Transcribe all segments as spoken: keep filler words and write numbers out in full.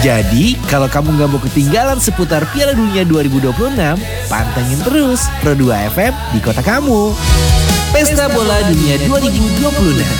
Jadi, kalau kamu nggak mau ketinggalan seputar Piala Dunia dua ribu dua puluh enam, pantengin terus Pro dua F M di kota kamu. Pesta Bola Dunia dua ribu dua puluh enam.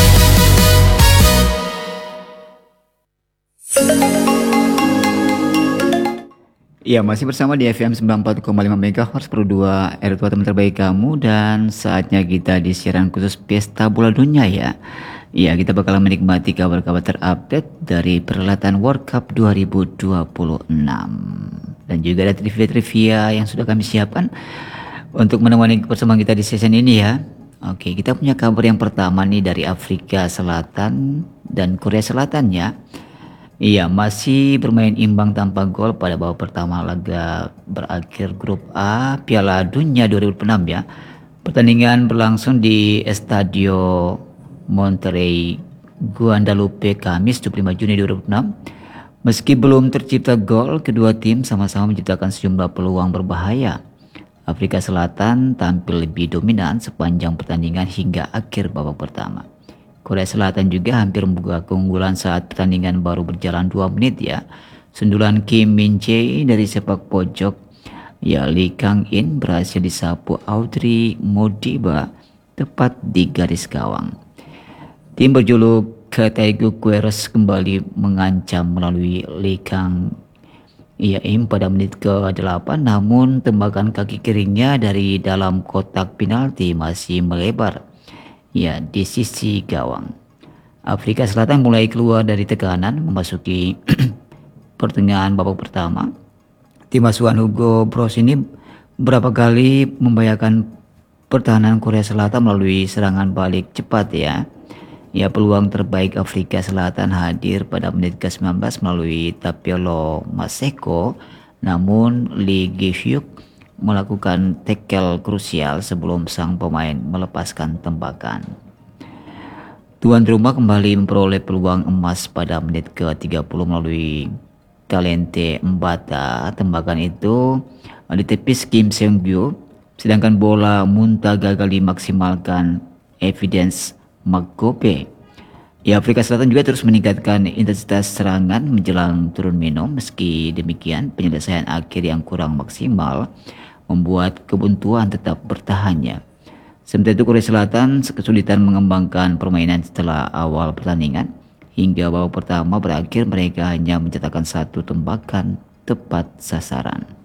Ya, masih bersama di F M sembilan puluh empat koma lima MHz Pro dua R dua teman terbaik kamu, dan saatnya kita di siaran khusus Pesta Bola Dunia ya. Ya, kita bakal menikmati kabar-kabar terupdate dari perhelatan World Cup dua ribu dua puluh enam. Dan juga ada trivia-trivia yang sudah kami siapkan untuk menemani persembahan kita di season ini ya. Oke, kita punya kabar yang pertama nih dari Afrika Selatan dan Korea Selatan ya. Iya, masih bermain imbang tanpa gol pada babak pertama laga berakhir grup A Piala Dunia dua ribu enam ya. Pertandingan berlangsung di Estadio Monterrey, Guadalupe, Kamis dua puluh lima Juni dua ribu enam. Meski belum tercipta gol, kedua tim sama-sama menciptakan sejumlah peluang berbahaya. Afrika Selatan tampil lebih dominan sepanjang pertandingan hingga akhir babak pertama. Korea Selatan juga hampir membuka keunggulan saat pertandingan baru berjalan dua menit ya. Sundulan Kim Min Jae dari sepak pojok ya Lee Kang In berhasil disapu Audrey Modiba tepat di garis gawang. Tim berjuluk Taegu Quares kembali mengancam melalui Lee Kang In pada menit ke delapan, namun tembakan kaki kirinya dari dalam kotak penalti masih melebar ya di sisi gawang. Afrika Selatan mulai keluar dari tekanan memasuki pertengahan babak pertama. Tim asuhan Hugo Broos ini berapa kali membahayakan pertahanan Korea Selatan melalui serangan balik cepat ya. Ya, peluang terbaik Afrika Selatan hadir pada menit ke sembilan belas melalui Tapiolo Maseko, namun Lee Gi-hyuk melakukan tackle krusial sebelum sang pemain melepaskan tembakan. Tuan rumah kembali memperoleh peluang emas pada menit ke tiga puluh melalui Talente Mbata. Tembakan itu ditepis Kim Seung-gyu, sedangkan bola muntah gagal dimaksimalkan Evidence Magope. Ya, Afrika Selatan juga terus meningkatkan intensitas serangan menjelang turun minum. Meski demikian, penyelesaian akhir yang kurang maksimal membuat kebuntuan tetap bertahannya. Sementara itu Korea Selatan kesulitan mengembangkan permainan setelah awal pertandingan. Hingga babak pertama berakhir mereka hanya mencetakkan satu tembakan tepat sasaran.